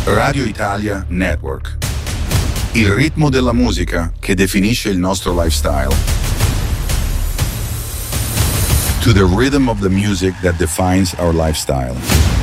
Radio Italia Network. Il ritmo della musica che definisce il nostro lifestyle. To the rhythm of the music that defines our lifestyle.